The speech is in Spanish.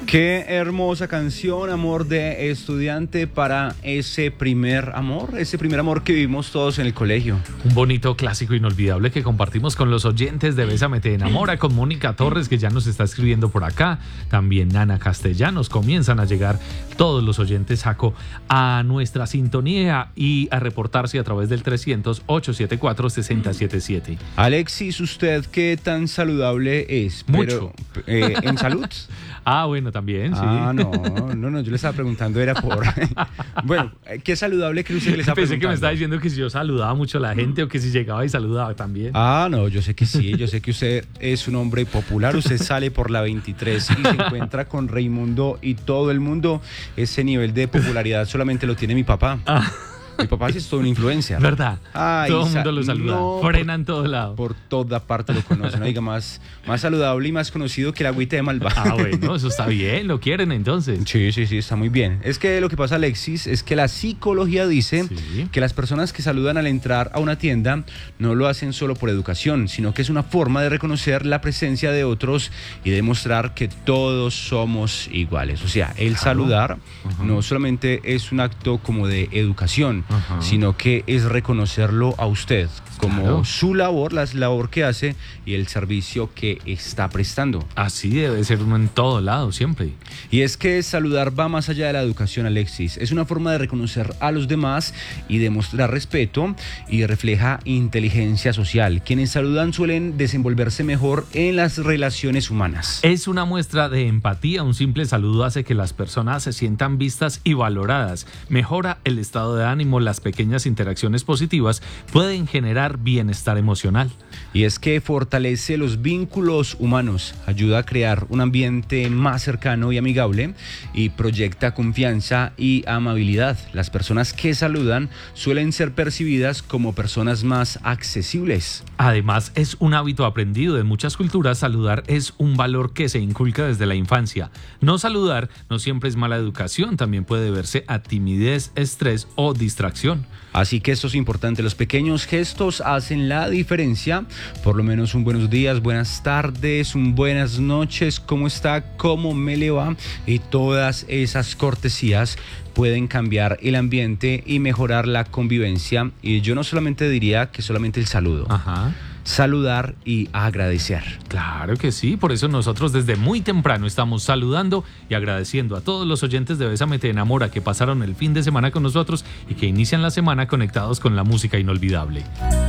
Qué hermosa canción, amor de estudiante, para ese primer amor que vivimos todos en el colegio. Un bonito clásico inolvidable que compartimos con los oyentes de Bésame te enamora, con Mónica Torres, que ya nos está escribiendo por acá, también Nana Castellanos. Comienzan a llegar todos los oyentes, Jaco, a nuestra sintonía y a reportarse a través del 300-874-6077. Alexis, ¿usted qué tan saludable es? Mucho. Pero, ¿en salud? Ah, bueno, también, sí. Ah, no, yo le estaba preguntando, era por... Bueno, ¿qué saludable cree usted que le estaba Pensé preguntando? que me estaba diciendo que si yo saludaba mucho a la gente o que si llegaba y saludaba también. Ah, no, yo sé que sí, yo sé que usted es un hombre popular, usted sale por la 23 y se encuentra con Raimundo y todo el mundo. Ese nivel de popularidad solamente lo tiene mi papá. Mi papá sí es todo una influencia. ¿Verdad? Ay, todo el mundo lo saluda. no, Frena en todo lado. Por toda parte lo conocen. Oiga, más saludable y más conocido que el agüita de Malva. Ah, bueno, eso está bien. ¿Lo quieren entonces? Sí, está muy bien. Es que lo que pasa, Alexis, es que la psicología dice que las personas que saludan al entrar a una tienda no lo hacen solo por educación, sino que es una forma de reconocer la presencia de otros y demostrar que todos somos iguales. O sea, el saludar no solamente es un acto como de educación, sino que es reconocerlo a usted como su labor, la labor que hace y el servicio que está prestando. Así debe ser uno en todo lado, siempre. Y es que saludar va más allá de la educación, Alexis. Es una forma de reconocer a los demás y demostrar respeto, y refleja inteligencia social. Quienes saludan suelen desenvolverse mejor en las relaciones humanas. Es una muestra de empatía. Un simple saludo hace que las personas se sientan vistas y valoradas. Mejora el estado de ánimo. Las pequeñas interacciones positivas pueden generar bienestar emocional. Y es que fortalece los vínculos humanos, ayuda a crear un ambiente más cercano y amigable, y proyecta confianza y amabilidad. Las personas que saludan suelen ser percibidas como personas más accesibles. Además, es un hábito aprendido. En muchas culturas, saludar es un valor que se inculca desde la infancia. No saludar no siempre es mala educación, también puede deberse a timidez, estrés o distracción. Así que esto es importante, los pequeños gestos hacen la diferencia. Por lo menos un buenos días, buenas tardes, un buenas noches, ¿cómo está? ¿Cómo me le va? Y todas esas cortesías pueden cambiar el ambiente y mejorar la convivencia. Y yo no solamente diría que solamente el saludo. Saludar y agradecer. Claro que sí, por eso nosotros desde muy temprano estamos saludando y agradeciendo a todos los oyentes de Bésame te enamora que pasaron el fin de semana con nosotros y que inician la semana conectados con la música inolvidable.